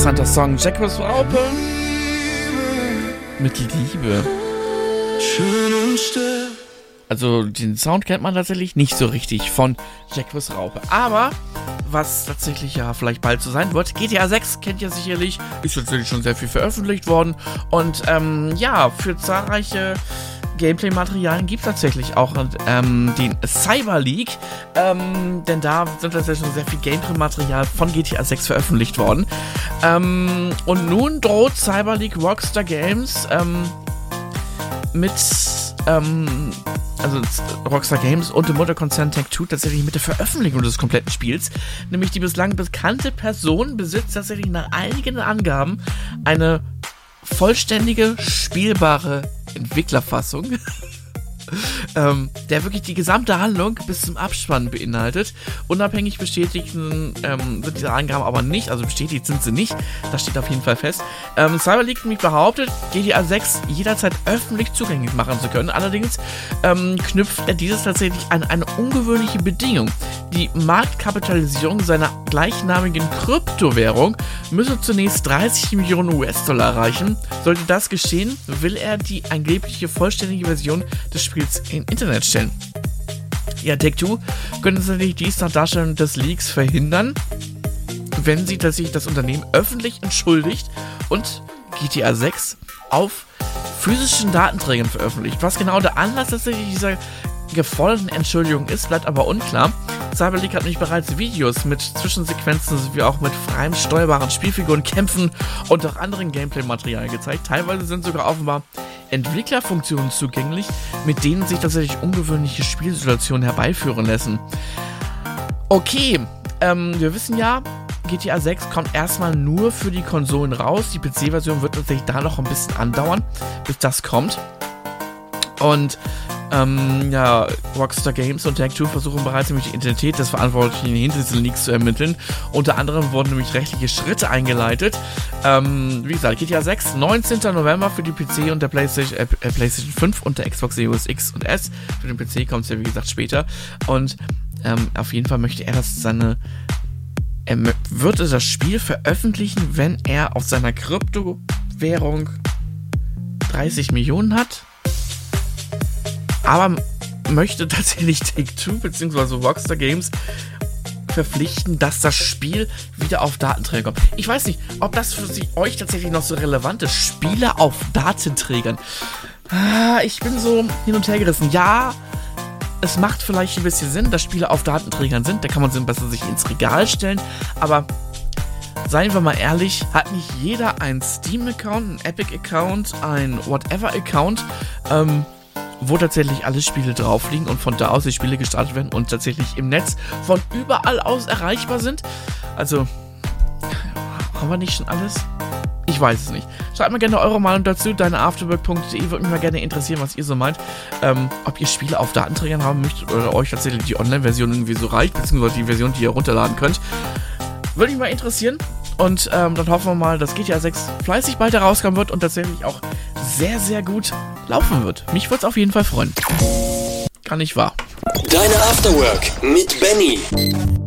interessanter Song. Jacques Raupe mit Liebe. Schön und still. Also den Sound kennt man tatsächlich nicht so richtig von Jacques Raupe. Aber was tatsächlich ja vielleicht bald so sein wird, GTA 6 kennt ihr sicherlich, ist tatsächlich schon sehr viel veröffentlicht worden. Und ja, für zahlreiche Gameplay-Materialien gibt es tatsächlich auch den Cyber League, denn da sind tatsächlich schon sehr viel Gameplay-Material von GTA 6 veröffentlicht worden. Und nun droht Cyber League Rockstar Games mit also Rockstar Games und dem Mutterkonzern Take-Two tatsächlich mit der Veröffentlichung des kompletten Spiels. Nämlich die bislang bekannte Person besitzt tatsächlich nach einigen Angaben eine vollständige, spielbare Entwicklerfassung, der wirklich die gesamte Handlung bis zum Abspann beinhaltet. Unabhängig bestätigt sind diese Angaben aber nicht, also bestätigt sind sie nicht, das steht auf jeden Fall fest. Cyber League nämlich behauptet, GTA 6 jederzeit öffentlich zugänglich machen zu können, allerdings knüpft er dieses tatsächlich an eine ungewöhnliche Bedingung. Die Marktkapitalisierung seiner gleichnamigen Kryptowährung müsse zunächst 30 Millionen US-Dollar erreichen. Sollte das geschehen, will er die angebliche vollständige Version des Spiels im Internet stellen. Ja, Take-Two könnte tatsächlich dies nach Darstellung des Leaks verhindern, wenn sie tatsächlich das Unternehmen öffentlich entschuldigt und GTA 6 auf physischen Datenträgern veröffentlicht. Was genau der Anlass tatsächlich dieser geforderten Entschuldigung ist, bleibt aber unklar. Cyber League hat nämlich bereits Videos mit Zwischensequenzen sowie auch mit freiem steuerbaren Spielfiguren, Kämpfen und auch anderen Gameplay-Material gezeigt. Teilweise sind sogar offenbar Entwicklerfunktionen zugänglich, mit denen sich tatsächlich ungewöhnliche Spielsituationen herbeiführen lassen. Okay, wir wissen ja, GTA 6 kommt erstmal nur für die Konsolen raus. Die PC-Version wird tatsächlich da noch ein bisschen andauern, bis das kommt. Und ja, Rockstar Games und Take-Two versuchen bereits nämlich die Identität des Verantwortlichen hinter diesen Leaks zu ermitteln. Unter anderem wurden nämlich rechtliche Schritte eingeleitet. Wie gesagt, GTA 6, 19. November für die PC und der PlayStation 5 und der Xbox Series X und S. Für den PC kommt es ja wie gesagt später. Und auf jeden Fall möchte er, wird das Spiel veröffentlichen, wenn er auf seiner Kryptowährung 30 Millionen hat. Aber möchte tatsächlich Take-Two bzw. Rockstar Games verpflichten, dass das Spiel wieder auf Datenträger kommt. Ich weiß nicht, ob das für euch tatsächlich noch so relevant ist. Spiele auf Datenträgern. Ich bin so hin und her gerissen. Ja, es macht vielleicht ein bisschen Sinn, dass Spiele auf Datenträgern sind. Da kann man sie besser sich ins Regal stellen. Aber seien wir mal ehrlich, hat nicht jeder einen Steam-Account, einen Epic-Account, einen Whatever-Account, wo tatsächlich alle Spiele drauf liegen und von da aus die Spiele gestartet werden und tatsächlich im Netz von überall aus erreichbar sind. Also, haben wir nicht schon alles? Ich weiß es nicht. Schreibt mir gerne eure Meinung dazu, deineafterwork.de, würde mich mal gerne interessieren, was ihr so meint. Ob ihr Spiele auf Datenträgern haben möchtet oder euch tatsächlich die Online-Version irgendwie so reicht, beziehungsweise die Version, die ihr runterladen könnt. Würde mich mal interessieren. Und dann hoffen wir mal, dass GTA 6 fleißig bald herauskommen wird und tatsächlich auch sehr, sehr gut laufen wird. Mich würde es auf jeden Fall freuen. Kann nicht wahr. Deine Afterwork mit Benny.